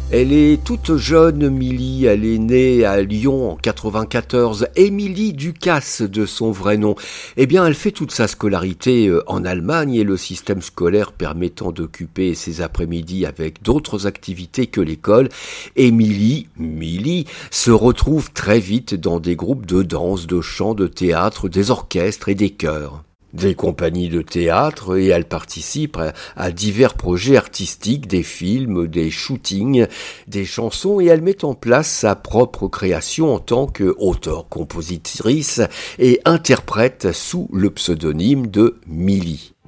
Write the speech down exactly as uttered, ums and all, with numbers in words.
Elle est toute jeune, Milly, elle est née à Lyon en quatre-vingt-quatorze, Émilie Ducasse de son vrai nom. Eh bien, elle fait toute sa scolarité en Allemagne et le système scolaire permettant d'occuper ses après-midi avec d'autres activités que l'école. Émilie, Milly, se retrouve très vite dans des groupes de danse, de chant, de théâtre, des orchestres et des chœurs. Des compagnies de théâtre et elle participe à, à divers projets artistiques, des films, des shootings, des chansons et elle met en place sa propre création en tant qu'auteure, compositrice et interprète sous le pseudonyme de Milly.